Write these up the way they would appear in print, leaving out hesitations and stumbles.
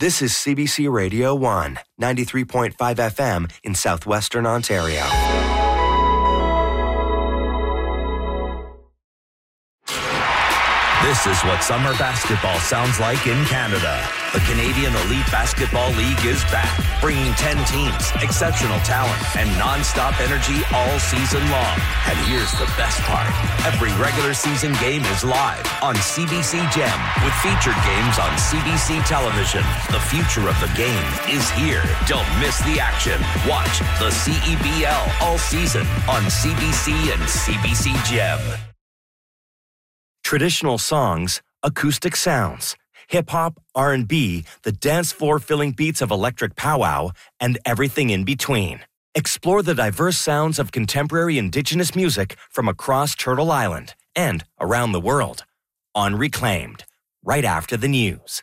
This is CBC Radio 1, 93.5 FM in southwestern Ontario. This is what summer basketball sounds like in Canada. The Canadian Elite Basketball League is back, bringing 10 teams, exceptional talent, and non-stop energy all season long. And here's the best part. Every regular season game is live on CBC Gem with featured games on CBC television. The future of the game is here. Don't miss the action. Watch the CEBL all season on CBC and CBC Gem. Traditional songs, acoustic sounds, hip-hop, R&B, the dance floor-filling beats of electric powwow, and everything in between. Explore the diverse sounds of contemporary Indigenous music from across Turtle Island and around the world on Reclaimed, right after the news.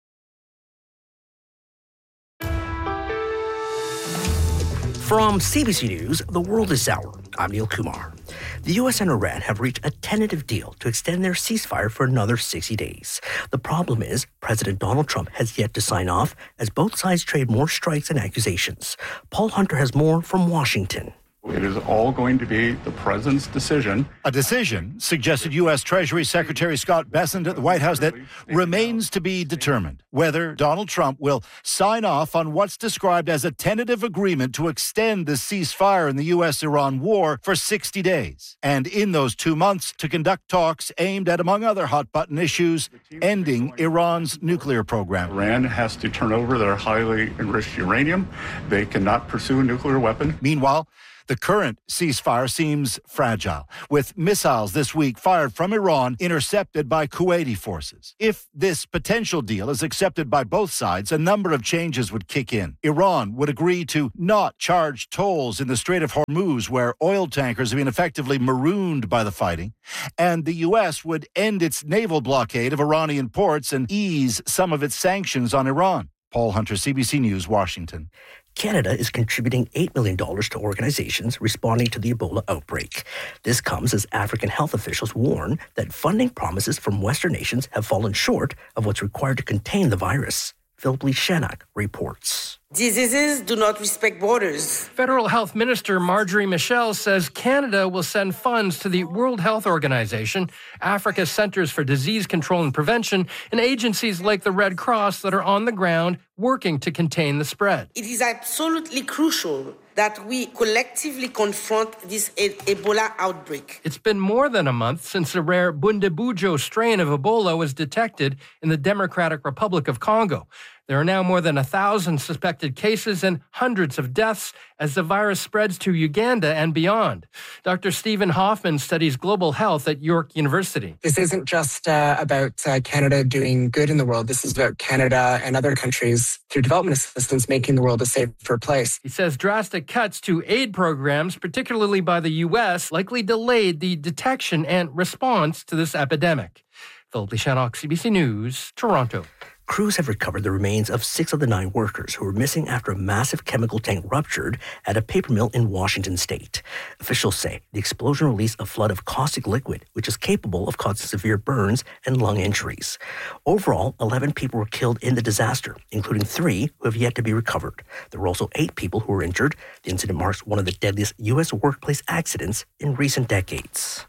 From CBC News, The World is Sour. I'm Neil Kumar. The U.S. and Iran have reached a tentative deal to extend their ceasefire for another 60 days. The problem is President Donald Trump has yet to sign off as both sides trade more strikes and accusations. Paul Hunter has more from Washington. It is all going to be the president's decision. A decision, suggested U.S. Treasury Secretary Scott Bessent at the White House, that remains to be determined whether Donald Trump will sign off on what's described as a tentative agreement to extend the ceasefire in the U.S.-Iran war for 60 days. And in those 2 months, to conduct talks aimed at, among other hot-button issues, ending Iran's nuclear program. Iran has to turn over their highly enriched uranium. They cannot pursue a nuclear weapon. Meanwhile, the current ceasefire seems fragile, with missiles this week fired from Iran intercepted by Kuwaiti forces. If this potential deal is accepted by both sides, a number of changes would kick in. Iran would agree to not charge tolls in the Strait of Hormuz, where oil tankers have been effectively marooned by the fighting, and the U.S. would end its naval blockade of Iranian ports and ease some of its sanctions on Iran. Paul Hunter, CBC News, Washington. Canada is contributing $8 million to organizations responding to the Ebola outbreak. This comes as African health officials warn that funding promises from Western nations have fallen short of what's required to contain the virus. Philip Lee Shannock reports. Diseases do not respect borders. Federal Health Minister Marjorie Michel says Canada will send funds to the World Health Organization, Africa's Centers for Disease Control and Prevention, and agencies like the Red Cross that are on the ground working to contain the spread. It is absolutely crucial that we collectively confront this Ebola outbreak. It's been more than a month since the rare Bundibugyo strain of Ebola was detected in the Democratic Republic of Congo. There are now more than 1,000 suspected cases and hundreds of deaths as the virus spreads to Uganda and beyond. Dr. Stephen Hoffman studies global health at York University. This isn't just about Canada doing good in the world. This is about Canada and other countries, through development assistance, making the world a safer place. He says drastic cuts to aid programs, particularly by the U.S., likely delayed the detection and response to this epidemic. Philip Lee Shannock, CBC News, Toronto. Crews have recovered the remains of 6 of the 9 workers who were missing after a massive chemical tank ruptured at a paper mill in Washington state. Officials say the explosion released a flood of caustic liquid, which is capable of causing severe burns and lung injuries. Overall, 11 people were killed in the disaster, including 3 who have yet to be recovered. There were also 8 people who were injured. The incident marks one of the deadliest U.S. workplace accidents in recent decades.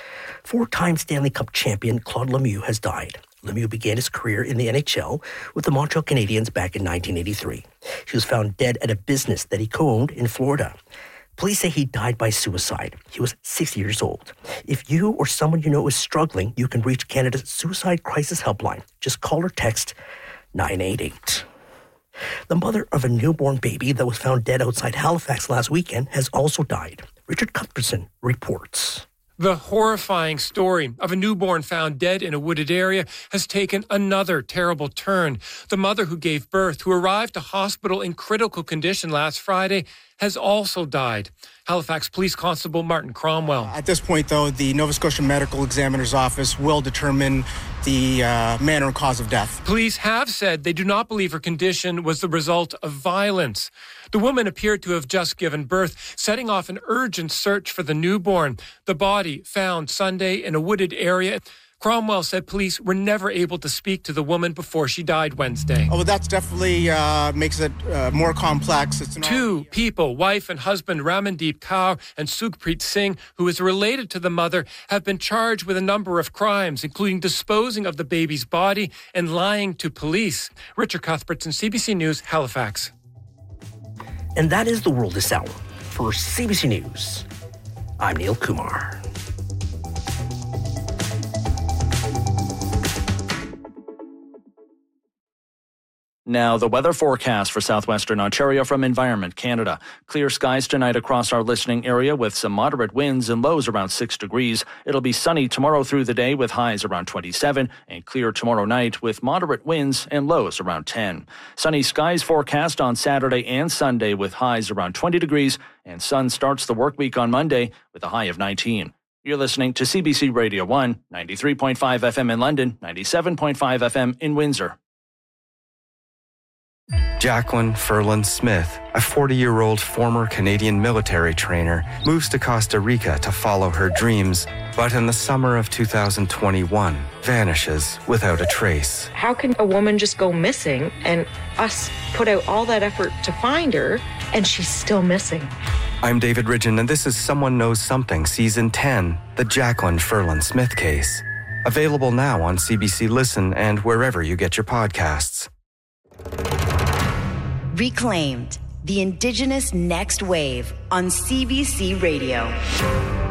4-time Stanley Cup champion Claude Lemieux has died. Lemieux began his career in the NHL with the Montreal Canadiens back in 1983. He was found dead at a business that he co-owned in Florida. Police say he died by suicide. He was 60 years old. If you or someone you know is struggling, you can reach Canada's Suicide Crisis Helpline. Just call or text 988. The mother of a newborn baby that was found dead outside Halifax last weekend has also died. Richard Cuthbertson reports. The horrifying story of a newborn found dead in a wooded area has taken another terrible turn. The mother who gave birth, who arrived to hospital in critical condition last Friday, has also died. Halifax Police Constable Martin Cromwell. At this point, though, the Nova Scotia Medical Examiner's Office will determine the manner and cause of death. Police have said they do not believe her condition was the result of violence. The woman appeared to have just given birth, setting off an urgent search for the newborn. The body found Sunday in a wooded area. Cromwell said police were never able to speak to the woman before she died Wednesday. Oh, well, that's definitely makes it more complex. Two people, wife and husband Ramandeep Kaur and Sukhpreet Singh, who is related to the mother, have been charged with a number of crimes, including disposing of the baby's body and lying to police. Richard Cuthbertson, CBC News, Halifax. And that is the world this hour. For CBC News, I'm Neil Kumar. Now, the weather forecast for southwestern Ontario from Environment Canada. Clear skies tonight across our listening area with some moderate winds and lows around 6 degrees. It'll be sunny tomorrow through the day with highs around 27 and clear tomorrow night with moderate winds and lows around 10. Sunny skies forecast on Saturday and Sunday with highs around 20 degrees and sun starts the work week on Monday with a high of 19. You're listening to CBC Radio 1, 93.5 FM in London, 97.5 FM in Windsor. Jacqueline Ferland Smith, a 40-year-old former Canadian military trainer, moves to Costa Rica to follow her dreams, but in the summer of 2021, vanishes without a trace. How can a woman just go missing and us put out all that effort to find her and she's still missing? I'm David Ridgen, and this is Someone Knows Something, Season 10, the Jacqueline Ferland Smith case. Available now on CBC Listen and wherever you get your podcasts. Reclaimed, the Indigenous Next Wave on CBC Radio.